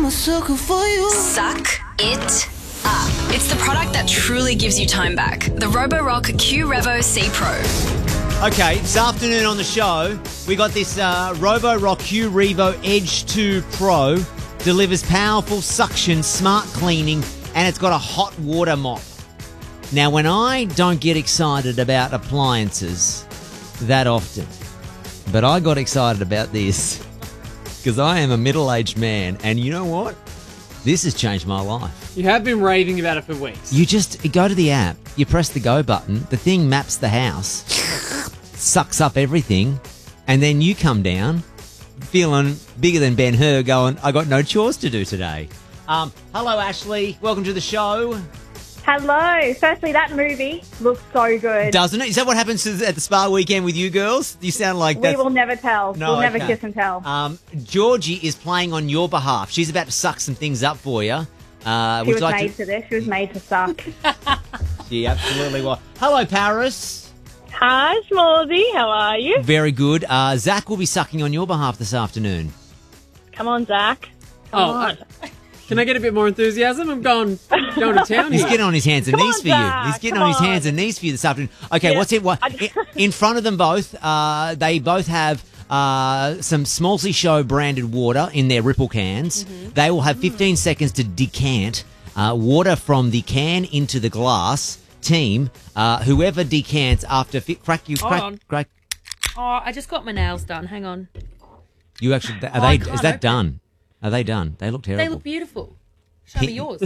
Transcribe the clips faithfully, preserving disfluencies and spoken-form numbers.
a sucker for you. Suck it up. It's the product that truly gives you time back. The Roborock Q Revo C Pro. Okay, this afternoon on the show, we got this uh, Roborock Q Revo Edge two Pro. Delivers powerful suction, smart cleaning, and it's got a hot water mop. Now, when I don't get excited about appliances that often, but I got excited about this because I am a middle-aged man, and you know what? This has changed my life. You have been raving about it for weeks. You just you go to the app, you press the go button, the thing maps the house, sucks up everything, and then you come down feeling bigger than Ben-Hur going, I got no chores to do today. Um, hello, Ashley. Welcome to the show. Hello. Firstly, that movie looks so good. Doesn't it? Is that what happens to, at the spa weekend with you girls? You sound like that. We will never tell. No, we'll never okay. kiss and tell. Um, Georgie is playing on your behalf. She's about to suck some things up for you. Uh, she was like made to... for this. She was made to suck. She absolutely was. Hello, Paris. Hi, Smallsy. How are you? Very good. Uh, Zach will be sucking on your behalf this afternoon. Come on, Zach. Come Oh, on. uh, can I get a bit more enthusiasm? I'm going, going to town He's here. getting on his hands and Come knees on, for you. Zach, He's getting come on his on. hands and knees for you this afternoon. Okay, Yeah. what's it? What, I- in, in front of them both, uh, they both have uh, some Smallsy Show branded water in their Ripple cans. Mm-hmm. They will have fifteen seconds to decant uh, water from the can into the glass. Team, uh, whoever decants after fi- crack you Hold crack, on. crack. Oh, I just got my nails done. Hang on. You actually are Oh, I they? can't Is that open done? Are they done? They look terrible. They look beautiful. Show me yours.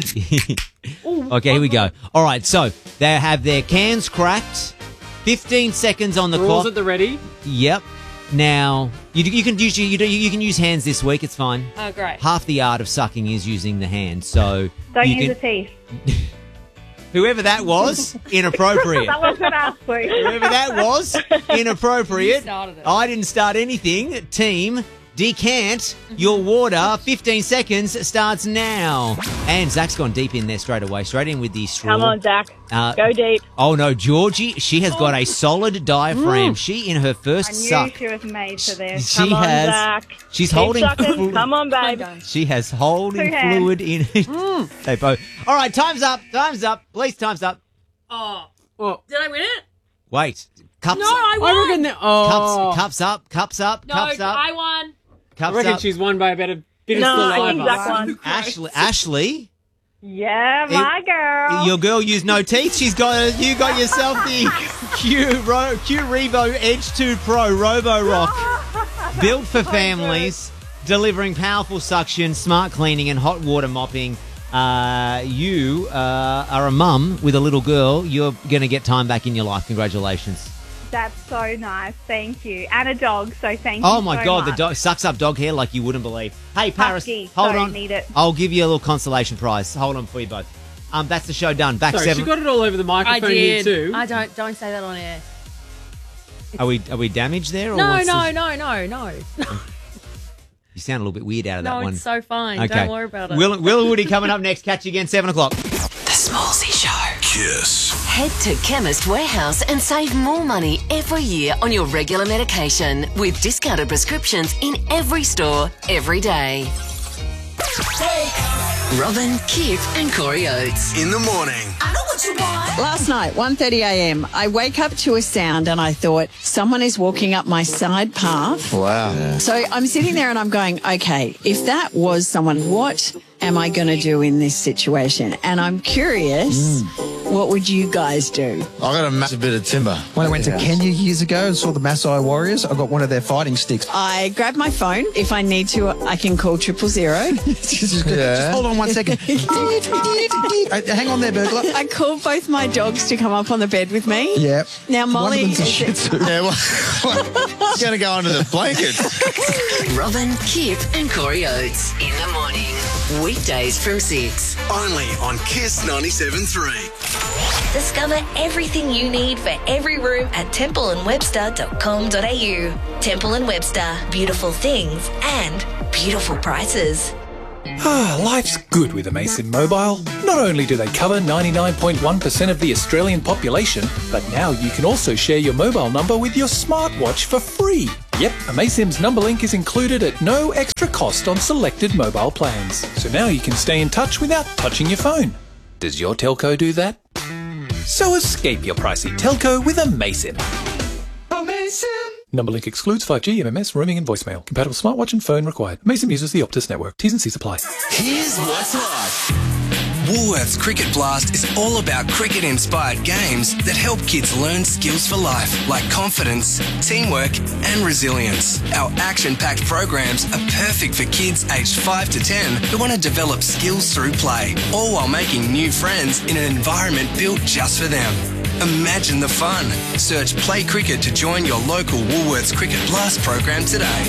Okay, here we go. All right, so they have their cans cracked. fifteen seconds on the Rules clock. at the ready. Yep. Now you, you can use you, do- you can use hands this week. It's fine. Oh, great. Half the art of sucking is using the hand. So Don't you use can, the teeth. whoever that was, inappropriate. That wasn't us, please. Whoever that was, inappropriate. You started it. I didn't start anything. Team, decant your water. fifteen seconds starts now. And Zach's gone deep in there straight away. Straight in with the straw. Come on, Zach. Uh, Go deep. Oh, no, Georgie, she has got a solid diaphragm. Mm. She, in her first I knew suck, she was made for this. she Come on, has, Zach. she's Keep holding, sucking. Come on, babe. she has holding Two hands. fluid in it. They both. All right, time's up, time's up. Please, time's up. Oh, Well, did I win it? Wait, cups, No, I I won. reckon that. Oh, cups, cups up, cups up, no, cups up, I won. I cups reckon up. she's won by about a bit No, of I think saliva. Zach won. Ashley, Ashley, Yeah, my girl. your girl used no teeth. She's got, you got yourself the Q, Ro, Q Revo Edge two Pro Roborock. Built for families, delivering powerful suction, smart cleaning, and hot water mopping. Uh, you uh, are a mum with a little girl. You're going to get time back in your life. Congratulations. That's so nice. Thank you. And a dog, so thank Oh, you my so God. much. The dog sucks up dog hair like you wouldn't believe. Hey, Paris, Husky, hold so on. need it. I'll give you a little consolation prize. Hold on for you both. Um, that's the show done. Back Sorry, seven. she got it all over the I microphone here did. too. I don't. Don't say that on air. Are we are we damaged there? Or No, what's no, the- no, no, no. You sound a little bit weird out of that No, one. it's so fine. Okay. Don't worry about it. Will, Will and Woody coming up next. Catch you again, seven o'clock. The Smallsy Show. Kiss. Head to Chemist Warehouse and save more money every year on your regular medication with discounted prescriptions in every store, every day. Robin, Kip and Corey Oates. In the morning. Last night, one thirty a m, I wake up to a sound and I thought, someone is walking up my side path. Wow. So I'm sitting there and I'm going, okay, if that was someone, what am I going to do in this situation? And I'm curious, what would you guys do? I got a massive bit of timber. When I went to Kenya years ago and saw the Maasai warriors, I got one of their fighting sticks. I grab my phone. If I need to, I can call triple zero. just, Yeah. just hold on one second. Uh, Hang on there, burglar. I call both my dogs to come up on the bed with me. Yeah. Now, Molly, One of them's a is Shih it- Tzu. Yeah, well, it's going to go under the blanket. Robin, Kip and Corey Oates. In the morning. Weekdays from six. Only on Kiss ninety-seven point three. Discover everything you need for every room at temple and webster dot com dot a u. Temple and Webster. Beautiful things and beautiful prices. Ah, life's good with Amazon Mobile. Not only do they cover ninety-nine point one percent of the Australian population, but now you can also share your mobile number with your smartwatch for free. Yep, AmazSim's number link is included at no extra cost on selected mobile plans. So now you can stay in touch without touching your phone. Does your telco do that? So escape your pricey telco with AmazSim. AmazSim! Number link excludes five G, M M S, roaming and voicemail. Compatible smartwatch and phone required. AmazSim uses the Optus network. T's and C's apply. Here's what's live. Woolworths Cricket Blast is all about cricket-inspired games that help kids learn skills for life, like confidence, teamwork, and resilience. Our action-packed programs are perfect for kids aged five to ten who want to develop skills through play, all while making new friends in an environment built just for them. Imagine the fun. Search Play Cricket to join your local Woolworths Cricket Blast program today.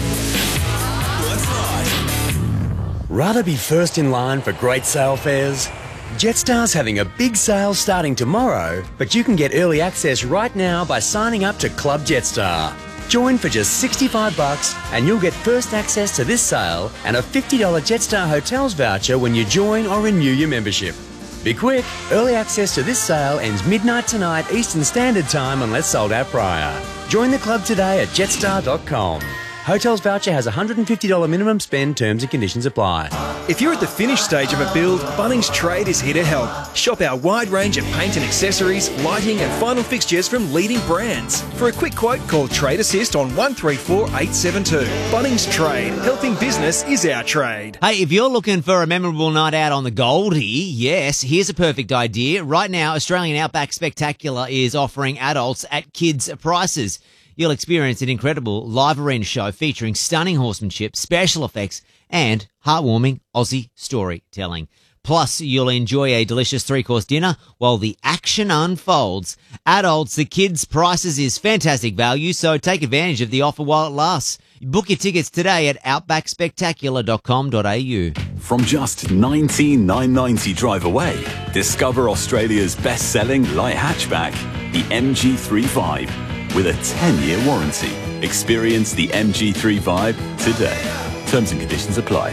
What's live? Rather be first in line for great sale fares? Jetstar's having a big sale starting tomorrow, but you can get early access right now by signing up to Club Jetstar. Join for just sixty-five bucks and you'll get first access to this sale and a fifty dollars Jetstar Hotels voucher when you join or renew your membership. Be quick, early access to this sale ends midnight tonight Eastern Standard Time unless sold out prior. Join the club today at jetstar dot com. Hotels voucher has a one hundred fifty dollars minimum spend, terms and conditions apply. If you're at the finished stage of a build, Bunnings Trade is here to help. Shop our wide range of paint and accessories, lighting and final fixtures from leading brands. For a quick quote, call Trade Assist on one three four eight seven two. Bunnings Trade. Helping business is our trade. Hey, if you're looking for a memorable night out on the Goldie, yes, here's a perfect idea. Right now, Australian Outback Spectacular is offering adults at kids' prices. You'll experience an incredible live arena show featuring stunning horsemanship, special effects, and heartwarming Aussie storytelling. Plus, you'll enjoy a delicious three-course dinner while the action unfolds. Adults, the kids' prices is fantastic value, so take advantage of the offer while it lasts. Book your tickets today at outback spectacular dot com dot a u. From just nineteen thousand nine hundred ninety drive away, discover Australia's best-selling light hatchback, the M G thirty-five. With a ten-year warranty. Experience the M G thirty-five today. Terms and conditions apply.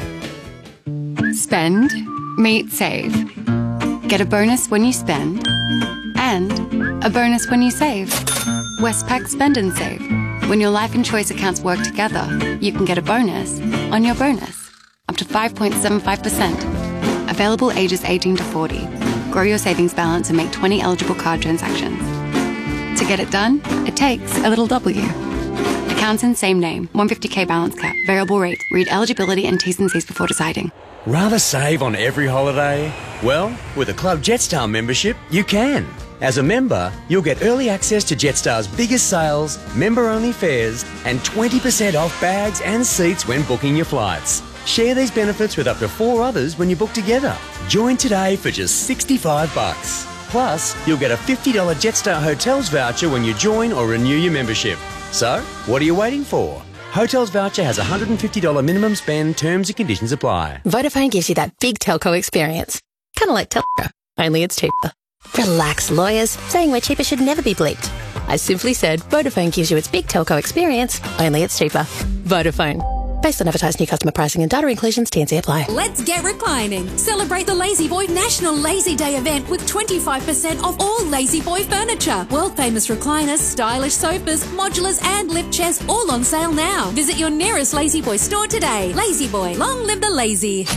Spend, meet, save. Get a bonus when you spend, and a bonus when you save. Westpac Spend and Save. When your life and choice accounts work together, you can get a bonus on your bonus. Up to five point seven five percent. Available ages eighteen to forty. Grow your savings balance and make twenty eligible card transactions. To get it done, it takes a little W. Accounts in same name, one hundred fifty k balance cap, variable rate. Read eligibility and T's and C's before deciding. Rather save on every holiday? Well, with a Club Jetstar membership, you can. As a member, you'll get early access to Jetstar's biggest sales, member-only fares, and twenty percent off bags and seats when booking your flights. Share these benefits with up to four others when you book together. Join today for just sixty-five bucks. Plus, you'll get a fifty dollars Jetstar Hotels voucher when you join or renew your membership. So, what are you waiting for? Hotels voucher has a one hundred fifty dollars minimum spend, terms and conditions apply. Vodafone gives you that big telco experience. Kind of like telco, only it's cheaper. Relax, lawyers. Saying we're cheaper should never be bleeped. I simply said Vodafone gives you its big telco experience, only it's cheaper. Vodafone. Based on advertised new customer pricing and data inclusions, T and C apply. Let's get reclining. Celebrate the Lazy Boy National Lazy Day event with twenty-five percent off all Lazy Boy furniture. World famous recliners, stylish sofas, modulars and lift chairs all on sale now. Visit your nearest Lazy Boy store today. Lazy Boy, long live the lazy.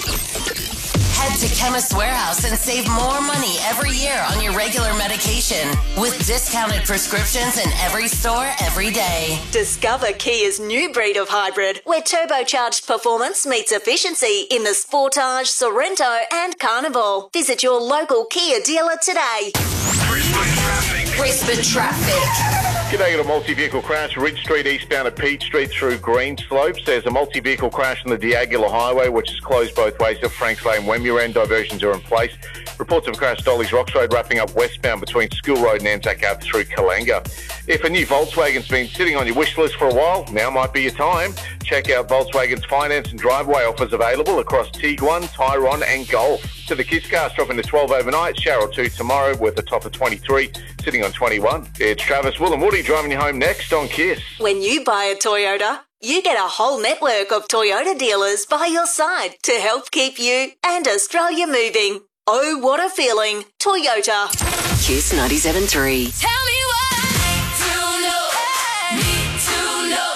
Head to Chemist Warehouse and save more money every year on your regular medication with discounted prescriptions in every store every day. Discover Kia's new breed of hybrid, where turbocharged performance meets efficiency in the Sportage, Sorrento and Carnival. Visit your local Kia dealer today. Brisbane traffic. G'day, got a multi-vehicle crash, Ridge Street eastbound at Peach Street through Green Slopes. There's a multi-vehicle crash on the Diagula Highway, which is closed both ways at Franks Lane, Wemyur End. Diversions are in place. Reports of a crash Dolly's Rocks Road wrapping up westbound between School Road and Anzac Ave through Kalanga. If a new Volkswagen's been sitting on your wish list for a while, now might be your time. Check out Volkswagen's finance and driveway offers available across Tiguan, Tyrone and Golf. To the Kiss Cars, dropping to twelve overnight, shower or two tomorrow with a top of twenty-three, sitting on twenty-one. It's Travis, Will and Woody driving you home next on Kiss. When you buy a Toyota, you get a whole network of Toyota dealers by your side to help keep you and Australia moving. Oh, what a feeling. Toyota. Kiss ninety-seven point three. Tell me why. Need to know. Need to know.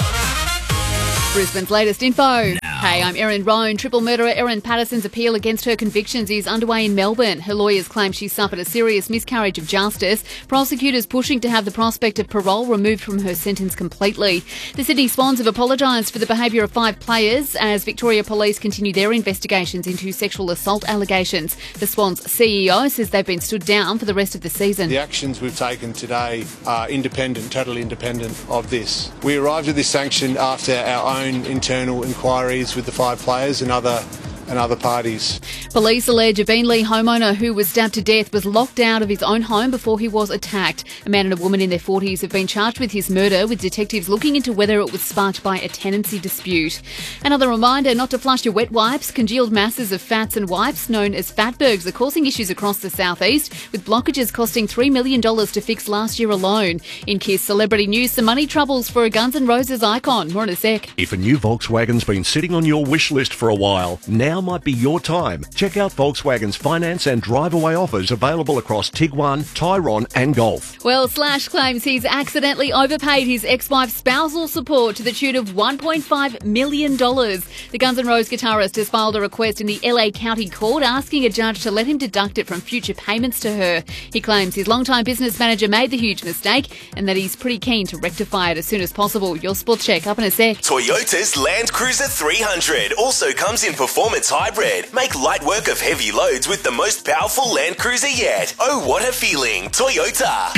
Brisbane's latest info. Hey, I'm Erin Roan. Triple murderer Erin Patterson's appeal against her convictions is underway in Melbourne. Her lawyers claim she suffered a serious miscarriage of justice. Prosecutors pushing to have the prospect of parole removed from her sentence completely. The Sydney Swans have apologised for the behaviour of five players as Victoria Police continue their investigations into sexual assault allegations. The Swans C E O says they've been stood down for the rest of the season. The actions we've taken today are independent, totally independent of this. We arrived at this sanction after our own internal inquiries with the five players and other and other parties. Police allege a Beenleigh homeowner who was stabbed to death was locked out of his own home before he was attacked. A man and a woman in their forties have been charged with his murder, with detectives looking into whether it was sparked by a tenancy dispute. Another reminder not to flush your wet wipes. Congealed masses of fats and wipes, known as fatbergs, are causing issues across the southeast, with blockages costing three million dollars to fix last year alone. In Kiss Celebrity News, some money troubles for a Guns N' Roses icon. More in a sec. If a new Volkswagen's been sitting on your wish list for a while, now might be your time. Check out Volkswagen's finance and drive-away offers available across Tiguan, Tyrone and Golf. Well, Slash claims he's accidentally overpaid his ex-wife's spousal support to the tune of one point five million dollars. The Guns N' Roses guitarist has filed a request in the L A County Court asking a judge to let him deduct it from future payments to her. He claims his longtime business manager made the huge mistake and that he's pretty keen to rectify it as soon as possible. Your sports check up in a sec. Toyota's Land Cruiser three hundred also comes in performance hybrid. Make light work of heavy loads with the most powerful Land Cruiser yet. Oh, what a feeling. Toyota.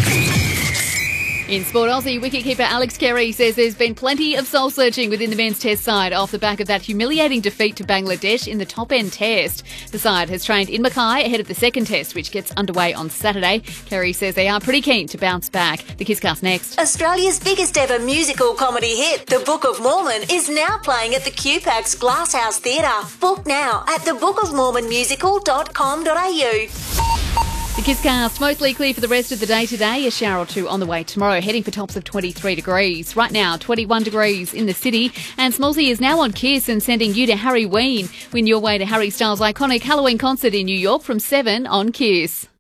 In Sport Aussie, wicketkeeper Alex Carey says there's been plenty of soul-searching within the men's test side off the back of that humiliating defeat to Bangladesh in the top-end test. The side has trained in Mackay ahead of the second test, which gets underway on Saturday. Carey says they are pretty keen to bounce back. The Kisscast next. Australia's biggest ever musical comedy hit, The Book of Mormon, is now playing at the Q PAX Glasshouse Theatre. Book now at the book of mormon musical dot com dot a u. The Kisscast, mostly clear for the rest of the day today. A shower or two on the way tomorrow, heading for tops of twenty-three degrees. Right now, twenty-one degrees in the city. And Smallsy is now on Kiss and sending you to Harry Ween. Win your way to Harry Styles' iconic Halloween concert in New York from seven on Kiss.